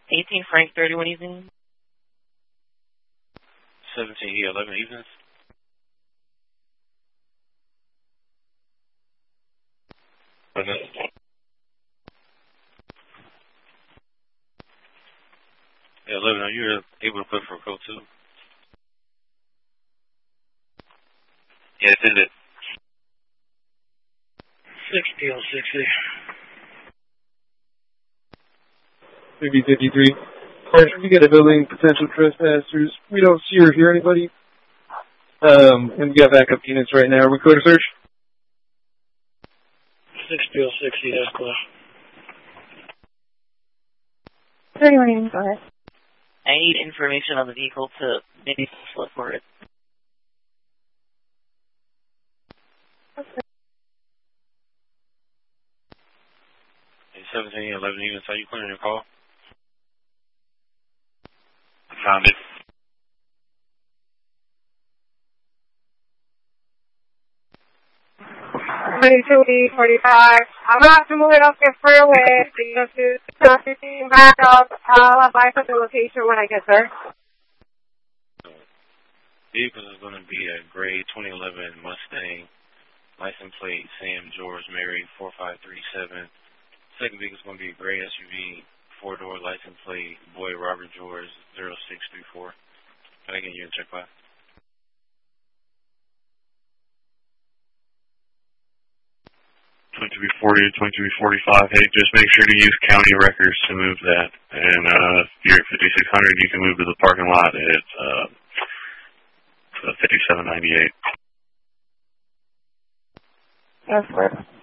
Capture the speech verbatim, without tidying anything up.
eighteen Frank thirty-one evening. seventeen E eleven evenings. Okay. Yeah, eleven, are you able to put for code two? Yeah, send it. sixty on sixty. fifty fifty-three. First, we get a building, potential trespassers. We don't see or hear anybody. Um, and we got backup units right now. We clear to search? sixty on sixty, that's clear. thirty-one evening, go ahead. I need information on the vehicle to maybe slip for it. Okay. Hey, seventeen eleven evenings, are you clearing your call? I found it. twenty-two E forty-five. I'm going to have to move it off the freeway. So you have to start your team back up. I'll advise on the location when I get there. Vehicle is going to be a gray twenty eleven Mustang, license plate Sam George Mary four five three seven. Second vehicle is going to be a gray S U V, four door license plate Boy Robert George zero six three four. Can I get you a check by? twenty-three forty to twenty-three forty-five. Hey, just make sure to use county records to move that. And uh, if you're at fifty-six hundred, you can move to the parking lot at uh, fifty-seven ninety-eight. Yes, sir.